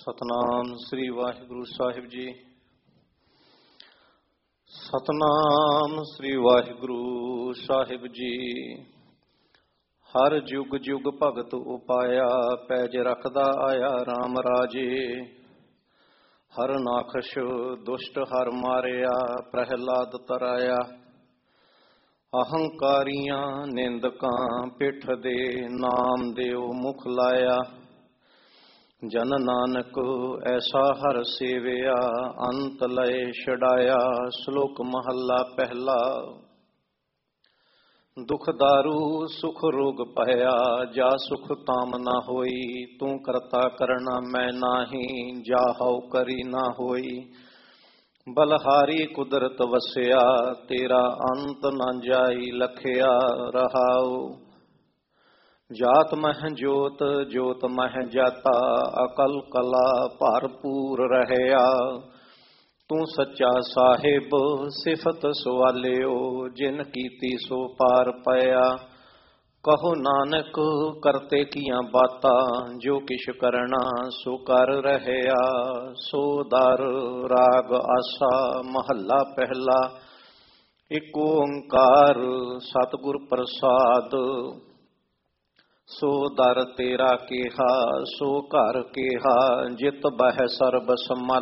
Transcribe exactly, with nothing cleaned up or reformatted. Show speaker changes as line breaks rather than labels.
ਸਤਨਾਮ ਸ੍ਰੀ ਵਾਹਿਗੁਰੂ ਸਾਹਿਬ ਜੀ। ਸਤਨਾਮ ਸ੍ਰੀ ਵਾਹਿਗੁਰੂ ਸਾਹਿਬ ਜੀ। ਹਰ ਜੁਗ ਜੁਗ ਭਗਤ ਉਪਾਇਆ, ਪੈਜ ਰੱਖਦਾ ਆਇਆ RAM ਰਾਜੇ। ਹਰ ਨਾਖਸ਼ ਦੁਸ਼ਟ ਹਰ ਮਾਰਿਆ, ਪ੍ਰਹਿਲਾਦ ਤਰਾਇਆ। ਅਹੰਕਾਰੀਆਂ ਨਿੰਦਕਾਂ ਪਿੱਠ ਦੇ, ਨਾਮ ਦਿਓ ਮੁਖ ਲਾਇਆ। ਜਨ ਨਾਨਕ ਐਸਾ ਹਰ ਸੇਵਿਆ, ਅੰਤ ਲਏ ਛਡਾਇਆ। ਸ਼ਲੋਕ ਮਹੱਲਾ ਪਹਿਲਾ। ਦੁਖ ਦਾਰੂ ਸੁਖ ਰੋਗ ਪਾਇਆ, ਜਾ ਸੁਖ ਤਾਮ ਨਾ ਹੋਈ। ਤੂੰ ਕਰਤਾ ਕਰਨਾ ਮੈਂ ਨਾਹੀ, ਜਾ ਹਉ ਕਰੀ ਨਾ ਹੋਈ। ਬਲਹਾਰੀ ਕੁਦਰਤ ਵਸਿਆ, ਤੇਰਾ ਅੰਤ ਨਾ ਜਾਈ ਲਖਿਆ। ਰਹਾਉ ਜਾਤ ਮਹਿ ਜੋਤ, ਜੋਤ ਮਹਿ ਜਾਤਾ। ਅਕਲ ਕਲਾ ਭਰਪੂਰ ਰਹਿਆ। ਤੂੰ ਸੱਚਾ ਸਾਹਿਬ ਸਿਫਤ ਸਵਾਲਿਓ, ਜਿਨ ਕੀਤੀ ਸੋ ਪਾਰ ਪਾਇਆ। ਕਹੋ ਨਾਨਕ ਕਰਤੇ ਕੀਆਂ ਬਾਤਾਂ, ਜੋ ਕਿਛ ਕਰਨਾ ਸੋ ਕਰ ਰਹਿਆ। ਸੋ ਦਰ ਰਾਗ ਆਸਾ ਮਹੱਲਾ ਪਹਿਲਾ। ਇਕ ਓੰਕਾਰ ਸਤਿਗੁਰ ਪ੍ਰਸਾਦ। ਸੋ ਦਰ ਤੇਰਾ ਕੇਹਾ, ਸੋ ਘਰ ਕੇਹਾ। ਜਿਤ ਬਹਿ ਸਰਬ ਸੰਭਾਲਾ।